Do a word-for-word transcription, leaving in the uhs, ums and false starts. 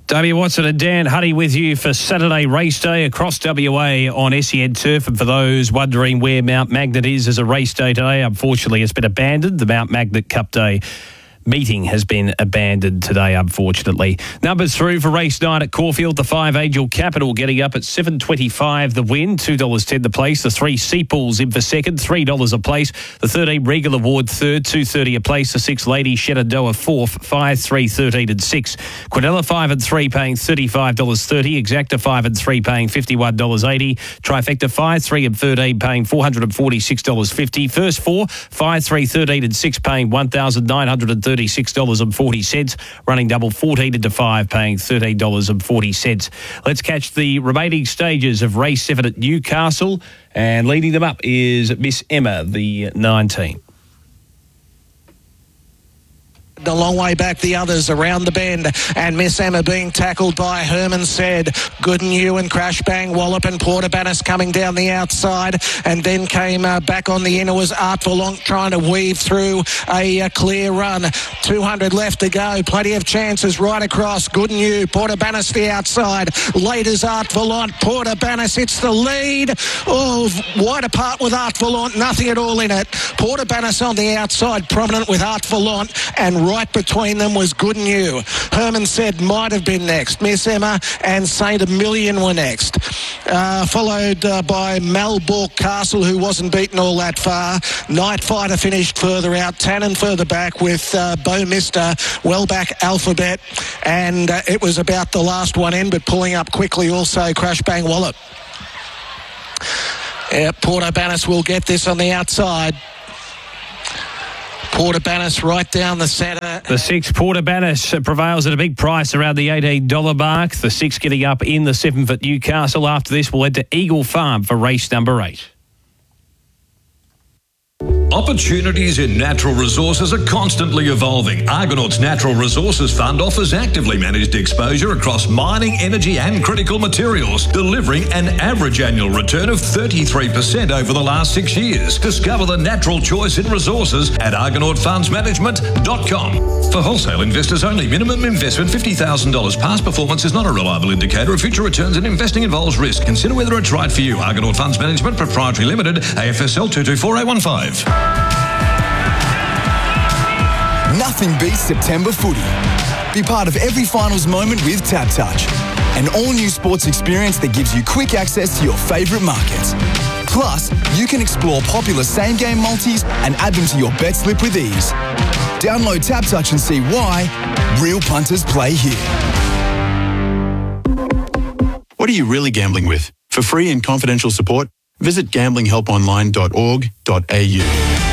Damien Watson and Dan Huddy with you for Saturday race day across W A on S E N Turf. And for those wondering where Mount Magnet is as a race day today, unfortunately it's been abandoned. The Mount Magnet Cup Day meeting has been abandoned today, unfortunately. Numbers through for race night at Caulfield. The five Angel Capital getting up at seven twenty-five the win, two dollars ten the place. The three Seapools in for second, three dollars a place. The thirteen Regal Award third, two dollars thirty a place. The six Lady Shenandoah fourth, five, three, thirteen and six. Quinella five and three paying thirty-five dollars thirty. Exacta five and three paying fifty-one dollars eighty. Trifecta five, three and thirteen paying four hundred forty-six dollars fifty. First four, five, three, thirteen and six paying one thousand nine hundred thirty thirty-six dollars forty. Running double fourteen into five, paying thirteen dollars forty. Let's catch the remaining stages of race seven at Newcastle. And leading them up is Miss Emma, the nineteen. A long way back, the others around the bend, and Miss Emma being tackled by Herman Said, Good and You and Crash Bang Wallop and Portabanus coming down the outside, and then came uh, back on the inner was Art Volant trying to weave through a uh, clear run. two hundred left to go, plenty of chances right across. Good and You, Portabanus the outside, late as Art Volant. Portabanus hits the lead. Oh, wide apart with Art Volant, nothing at all in it. Portabanus on the outside, prominent with Art Volant, and right between them was Good and You. Herman Said might have been next. Miss Emma and Saint A Million were next. Uh, followed uh, by Malbork Castle, who wasn't beaten all that far. Night Fighter finished further out. Tannen further back with uh, Bo Mister well back Alphabet. And uh, it was about the last one in, but pulling up quickly also Crash Bang Wallop. Yeah, Portabanus will get this on the outside. Portabanus right down the centre. The six, Portabanus, prevails at a big price around the eighteen dollars mark. The six getting up in the seventh at Newcastle. After this, we'll head to Eagle Farm for race number eight. Opportunities in natural resources are constantly evolving. Argonaut's Natural Resources Fund offers actively managed exposure across mining, energy and critical materials, delivering an average annual return of thirty-three percent over the last six years. Discover the natural choice in resources at argonaut funds management dot com. For wholesale investors only, minimum investment fifty thousand dollars. Past performance is not a reliable indicator of future returns, and investing involves risk. Consider whether it's right for you. Argonaut Funds Management Proprietary Limited, A F S L two two four eight one five. Nothing beats September footy. Be part of every finals moment with TapTouch, an all-new sports experience that gives you quick access to your favourite markets. Plus, you can explore popular same-game multis and add them to your bet slip with ease. Download TapTouch and see why real punters play here. What are you really gambling with? For free and confidential support, visit gambling help online dot org dot a u.